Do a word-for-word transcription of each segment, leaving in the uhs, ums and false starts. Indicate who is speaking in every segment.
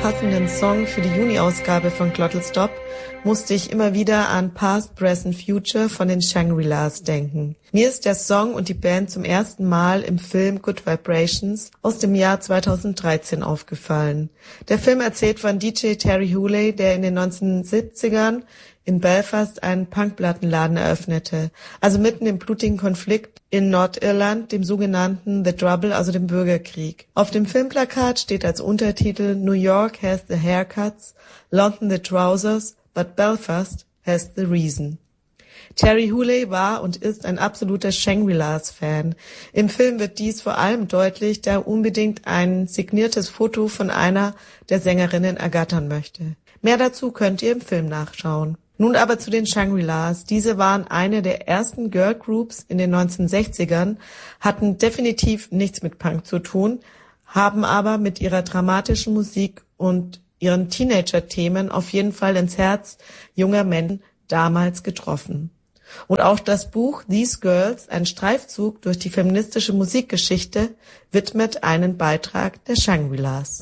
Speaker 1: passenden Song für die Juni-Ausgabe von Glottal Stop musste ich immer wieder an Past, Present, Future von den Shangri-Las denken. Mir ist der Song und die Band zum ersten Mal im Film Good Vibrations aus dem Jahr zweitausenddreizehn aufgefallen. Der Film erzählt von D J Terry Hooley, der in den neunzehnhundertsiebzigern in Belfast einen Punkplattenladen eröffnete, also mitten im blutigen Konflikt in Nordirland, dem sogenannten The Trouble, also dem Bürgerkrieg. Auf dem Filmplakat steht als Untertitel New York has the haircuts, London the trousers, but Belfast has the reason. Terry Hooley war und ist ein absoluter Shangri-Las-Fan. Im Film wird dies vor allem deutlich, da er unbedingt ein signiertes Foto von einer der Sängerinnen ergattern möchte. Mehr dazu könnt ihr im Film nachschauen. Nun aber zu den Shangri-Las. Diese waren eine der ersten Girlgroups in den neunzehnhundertsechzigern, hatten definitiv nichts mit Punk zu tun, haben aber mit ihrer dramatischen Musik und ihren Teenager-Themen auf jeden Fall ins Herz junger Menschen damals getroffen. Und auch das Buch These Girls, ein Streifzug durch die feministische Musikgeschichte, widmet einen Beitrag der Shangri-Las.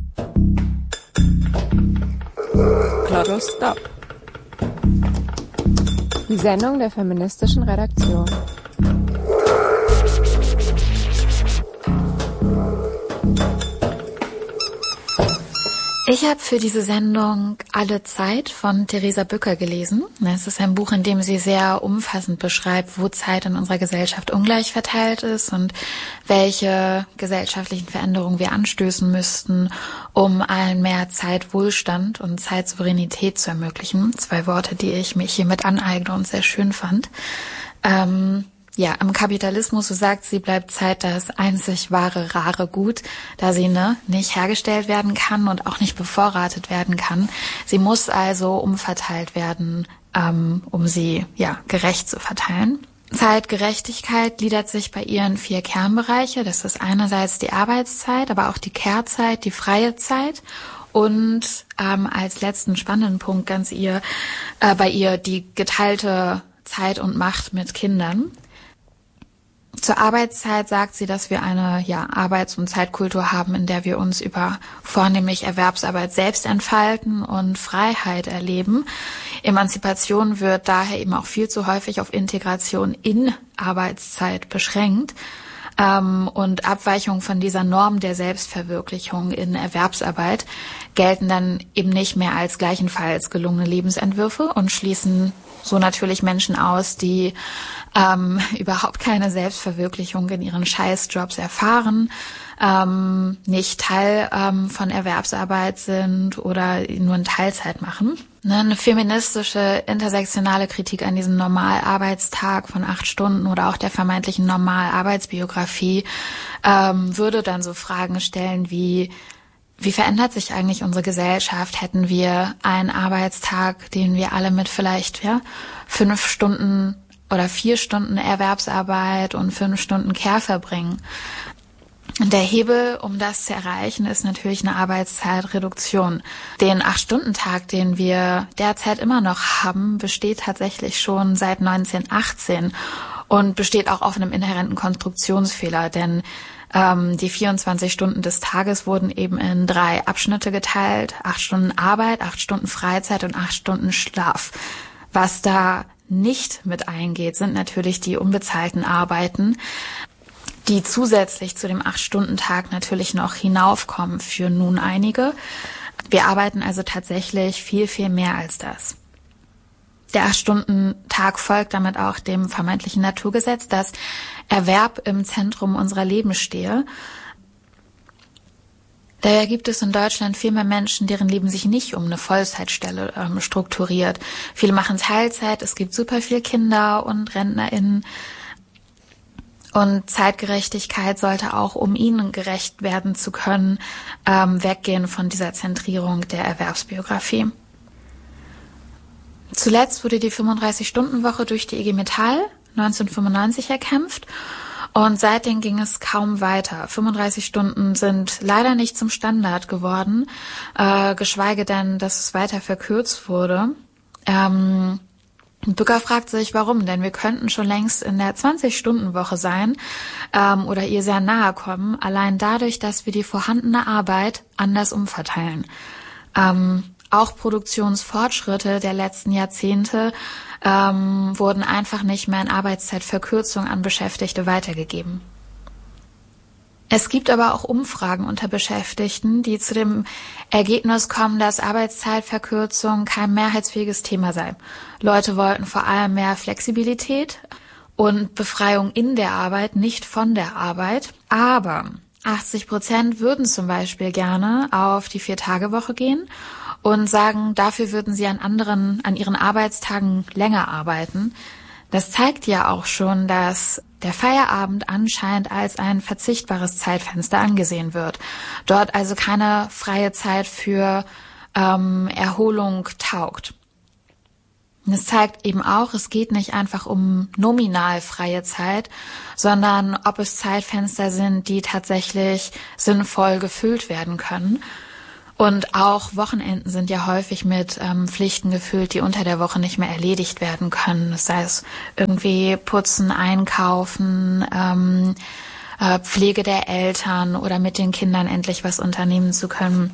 Speaker 2: Glottal Stop. Die Sendung der feministischen Redaktion.
Speaker 3: Ich habe für diese Sendung Alle Zeit von Theresa Bücker gelesen. Es ist ein Buch, in dem sie sehr umfassend beschreibt, wo Zeit in unserer Gesellschaft ungleich verteilt ist und welche gesellschaftlichen Veränderungen wir anstößen müssten, um allen mehr Zeitwohlstand und Zeitsouveränität zu ermöglichen. Zwei Worte, die ich mich hiermit aneigne und sehr schön fand. Ähm, Ja, im Kapitalismus, so sagt sie, bleibt Zeit das einzig wahre, rare Gut, da sie ne, nicht hergestellt werden kann und auch nicht bevorratet werden kann. Sie muss also umverteilt werden, ähm, um sie ja gerecht zu verteilen. Zeitgerechtigkeit gliedert sich bei ihr in vier Kernbereiche. Das ist einerseits die Arbeitszeit, aber auch die Kehrzeit, die freie Zeit. Und ähm, als letzten spannenden Punkt ganz ihr äh, bei ihr die geteilte Zeit und Macht mit Kindern. Zur Arbeitszeit sagt sie, dass wir eine ja, Arbeits- und Zeitkultur haben, in der wir uns über vornehmlich Erwerbsarbeit selbst entfalten und Freiheit erleben. Emanzipation wird daher eben auch viel zu häufig auf Integration in Arbeitszeit beschränkt. Ähm, und Abweichungen von dieser Norm der Selbstverwirklichung in Erwerbsarbeit gelten dann eben nicht mehr als gleichenfalls gelungene Lebensentwürfe und schließen so natürlich Menschen aus, die ähm, überhaupt keine Selbstverwirklichung in ihren Scheißjobs erfahren, ähm, nicht Teil ähm, von Erwerbsarbeit sind oder nur in Teilzeit machen. Eine feministische, intersektionale Kritik an diesem Normalarbeitstag von acht Stunden oder auch der vermeintlichen Normalarbeitsbiografie ähm, würde dann so Fragen stellen wie: Wie verändert sich eigentlich unsere Gesellschaft? Hätten wir einen Arbeitstag, den wir alle mit vielleicht ja fünf Stunden oder vier Stunden Erwerbsarbeit und fünf Stunden Care verbringen? Und der Hebel, um das zu erreichen, ist natürlich eine Arbeitszeitreduktion. Den Acht-Stunden-Tag, den wir derzeit immer noch haben, besteht tatsächlich schon seit neunzehnhundertachtzehn und besteht auch auf einem inhärenten Konstruktionsfehler, denn ähm, die vierundzwanzig Stunden des Tages wurden eben in drei Abschnitte geteilt: acht Stunden Arbeit, acht Stunden Freizeit und acht Stunden Schlaf. Was da nicht mit eingeht, sind natürlich die unbezahlten Arbeiten, die zusätzlich zu dem acht-Stunden-Tag natürlich noch hinaufkommen für nun einige. Wir arbeiten also tatsächlich viel, viel mehr als das. Der acht-Stunden-Tag folgt damit auch dem vermeintlichen Naturgesetz, dass Erwerb im Zentrum unserer Leben stehe. Daher gibt es in Deutschland viel mehr Menschen, deren Leben sich nicht um eine Vollzeitstelle ähm, strukturiert. Viele machen Teilzeit, es gibt super viele Kinder und RentnerInnen. Und Zeitgerechtigkeit sollte auch, um ihnen gerecht werden zu können, ähm, weggehen von dieser Zentrierung der Erwerbsbiografie. Zuletzt wurde die fünfunddreißig-Stunden-Woche durch die I G Metall neunzehnhundertfünfundneunzig erkämpft. Und seitdem ging es kaum weiter. fünfunddreißig Stunden sind leider nicht zum Standard geworden, äh, geschweige denn, dass es weiter verkürzt wurde. Ähm, Bücker fragt sich, warum, denn wir könnten schon längst in der zwanzig-Stunden-Woche sein ähm, oder ihr sehr nahe kommen, allein dadurch, dass wir die vorhandene Arbeit anders umverteilen. Ähm, auch Produktionsfortschritte der letzten Jahrzehnte ähm, wurden einfach nicht mehr in Arbeitszeitverkürzung an Beschäftigte weitergegeben. Es gibt aber auch Umfragen unter Beschäftigten, die zu dem Ergebnis kommen, dass Arbeitszeitverkürzung kein mehrheitsfähiges Thema sei. Leute wollten vor allem mehr Flexibilität und Befreiung in der Arbeit, nicht von der Arbeit. Aber achtzig Prozent würden zum Beispiel gerne auf die Vier-Tage-Woche gehen und sagen, dafür würden sie an anderen, an ihren Arbeitstagen länger arbeiten. Das zeigt ja auch schon, dass der Feierabend anscheinend als ein verzichtbares Zeitfenster angesehen wird. Dort also keine freie Zeit für ähm, Erholung taugt. Und es zeigt eben auch, es geht nicht einfach um nominal freie Zeit, sondern ob es Zeitfenster sind, die tatsächlich sinnvoll gefüllt werden können. Und auch Wochenenden sind ja häufig mit ähm, Pflichten gefüllt, die unter der Woche nicht mehr erledigt werden können. Das heißt, irgendwie putzen, einkaufen, ähm, äh, Pflege der Eltern oder mit den Kindern endlich was unternehmen zu können.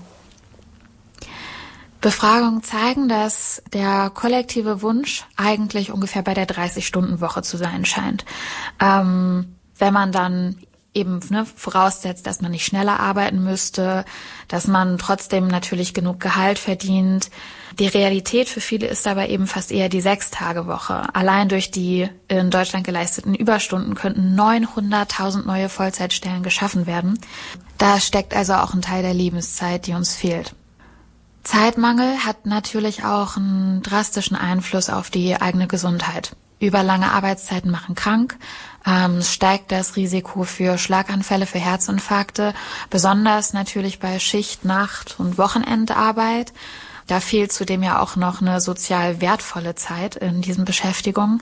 Speaker 3: Befragungen zeigen, dass der kollektive Wunsch eigentlich ungefähr bei der dreißig-Stunden-Woche zu sein scheint. Ähm, wenn man dann eben ne, voraussetzt, dass man nicht schneller arbeiten müsste, dass man trotzdem natürlich genug Gehalt verdient. Die Realität für viele ist aber eben fast eher die Sechs-Tage-Woche. Allein durch die in Deutschland geleisteten Überstunden könnten neunhunderttausend neue Vollzeitstellen geschaffen werden. Da steckt also auch ein Teil der Lebenszeit, die uns fehlt. Zeitmangel hat natürlich auch einen drastischen Einfluss auf die eigene Gesundheit. Überlange Arbeitszeiten machen krank. Ähm, es steigt das Risiko für Schlaganfälle, für Herzinfarkte, besonders natürlich bei Schicht-, Nacht- und Wochenendarbeit. Da fehlt zudem ja auch noch eine sozial wertvolle Zeit in diesen Beschäftigungen.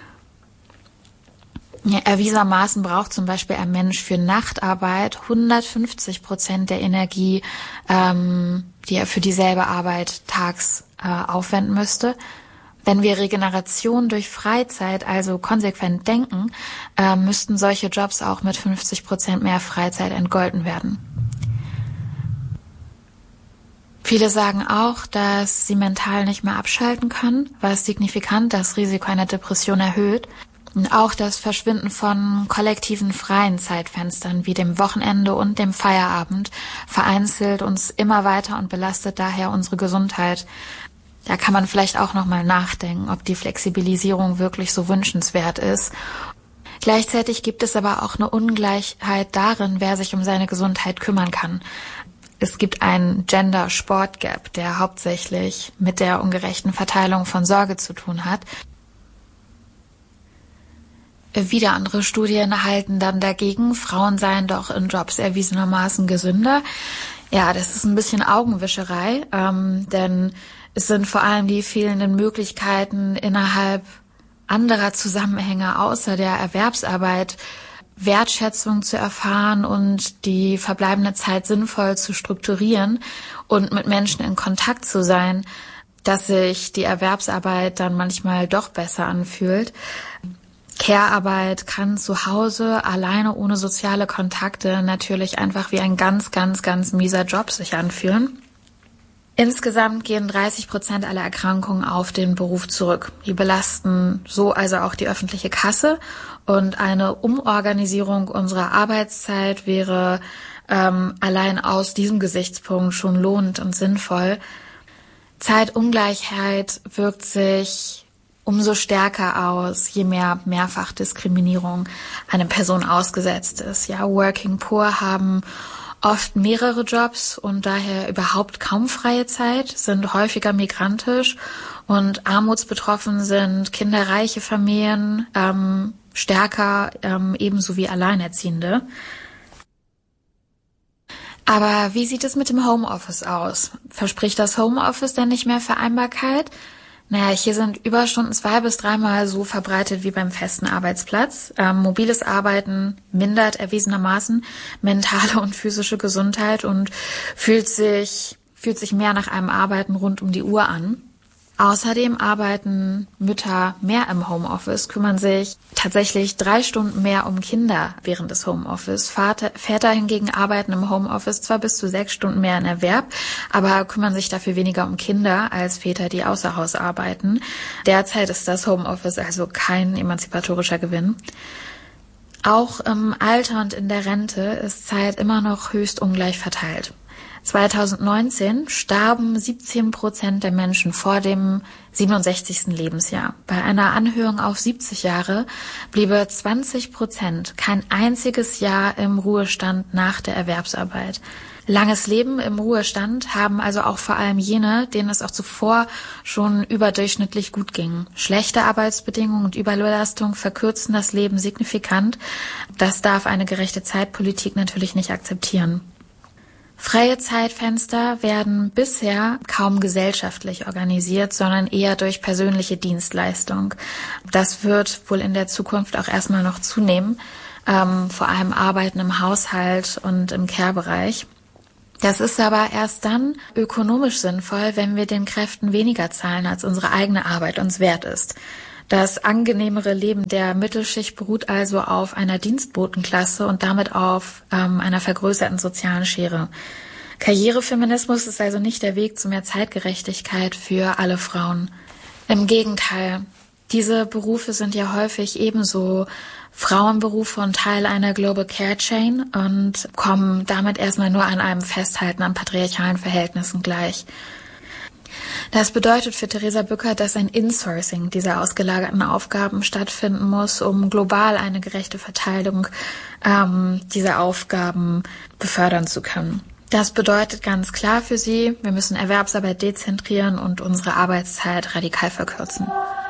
Speaker 3: Ja, erwiesenermaßen braucht zum Beispiel ein Mensch für Nachtarbeit hundertfünfzig Prozent der Energie, ähm, die er für dieselbe Arbeit tags äh, aufwenden müsste. Wenn wir Regeneration durch Freizeit also konsequent denken, äh, müssten solche Jobs auch mit fünfzig Prozent mehr Freizeit entgolten werden. Viele sagen auch, dass sie mental nicht mehr abschalten können, was signifikant das Risiko einer Depression erhöht. Und auch das Verschwinden von kollektiven freien Zeitfenstern wie dem Wochenende und dem Feierabend vereinzelt uns immer weiter und belastet daher unsere Gesundheit. Da kann man vielleicht auch nochmal nachdenken, ob die Flexibilisierung wirklich so wünschenswert ist. Gleichzeitig gibt es aber auch eine Ungleichheit darin, wer sich um seine Gesundheit kümmern kann. Es gibt einen Gender-Sport-Gap, der hauptsächlich mit der ungerechten Verteilung von Sorge zu tun hat. Wieder andere Studien halten dann dagegen, Frauen seien doch in Jobs erwiesenermaßen gesünder. Ja, das ist ein bisschen Augenwischerei, ähm, denn es sind vor allem die fehlenden Möglichkeiten innerhalb anderer Zusammenhänge außer der Erwerbsarbeit Wertschätzung zu erfahren und die verbleibende Zeit sinnvoll zu strukturieren und mit Menschen in Kontakt zu sein, dass sich die Erwerbsarbeit dann manchmal doch besser anfühlt. Care-Arbeit kann zu Hause alleine ohne soziale Kontakte natürlich einfach wie ein ganz, ganz, ganz mieser Job sich anfühlen. Insgesamt gehen dreißig Prozent aller Erkrankungen auf den Beruf zurück. Die belasten so also auch die öffentliche Kasse. Und eine Umorganisierung unserer Arbeitszeit wäre ähm, allein aus diesem Gesichtspunkt schon lohnend und sinnvoll. Zeitungleichheit wirkt sich umso stärker aus, je mehr Mehrfachdiskriminierung eine Person ausgesetzt ist. Ja, Working Poor haben oft mehrere Jobs und daher überhaupt kaum freie Zeit, sind häufiger migrantisch und armutsbetroffen sind kinderreiche Familien ähm, stärker, ähm, ebenso wie Alleinerziehende. Aber wie sieht es mit dem Homeoffice aus? Verspricht das Homeoffice denn nicht mehr Vereinbarkeit? Naja, hier sind Überstunden zwei bis dreimal so verbreitet wie beim festen Arbeitsplatz. Ähm, mobiles Arbeiten mindert erwiesenermaßen mentale und physische Gesundheit und fühlt sich, fühlt sich mehr nach einem Arbeiten rund um die Uhr an. Außerdem arbeiten Mütter mehr im Homeoffice, kümmern sich tatsächlich drei Stunden mehr um Kinder während des Homeoffice. Vater, Väter hingegen arbeiten im Homeoffice zwar bis zu sechs Stunden mehr in Erwerb, aber kümmern sich dafür weniger um Kinder als Väter, die außer Haus arbeiten. Derzeit ist das Homeoffice also kein emanzipatorischer Gewinn. Auch im Alter und in der Rente ist Zeit immer noch höchst ungleich verteilt. zweitausendneunzehn starben siebzehn Prozent der Menschen vor dem siebenundsechzigsten Lebensjahr. Bei einer Anhöhung auf siebzig Jahre bliebe zwanzig Prozent kein einziges Jahr im Ruhestand nach der Erwerbsarbeit. Langes Leben im Ruhestand haben also auch vor allem jene, denen es auch zuvor schon überdurchschnittlich gut ging. Schlechte Arbeitsbedingungen und Überbelastung verkürzen das Leben signifikant. Das darf eine gerechte Zeitpolitik natürlich nicht akzeptieren. Freie Zeitfenster werden bisher kaum gesellschaftlich organisiert, sondern eher durch persönliche Dienstleistung. Das wird wohl in der Zukunft auch erstmal noch zunehmen, ähm, vor allem Arbeiten im Haushalt und im Care-Bereich. Das ist aber erst dann ökonomisch sinnvoll, wenn wir den Kräften weniger zahlen, als unsere eigene Arbeit uns wert ist. Das angenehmere Leben der Mittelschicht beruht also auf einer Dienstbotenklasse und damit auf ähm, einer vergrößerten sozialen Schere. Karrierefeminismus ist also nicht der Weg zu mehr Zeitgerechtigkeit für alle Frauen. Im Gegenteil, diese Berufe sind ja häufig ebenso Frauenberufe und Teil einer Global Care Chain und kommen damit erstmal nur an einem Festhalten an patriarchalen Verhältnissen gleich. Das bedeutet für Theresa Bücker, dass ein Insourcing dieser ausgelagerten Aufgaben stattfinden muss, um global eine gerechte Verteilung ähm, dieser Aufgaben befördern zu können. Das bedeutet ganz klar für sie, wir müssen Erwerbsarbeit dezentrieren und unsere Arbeitszeit radikal verkürzen.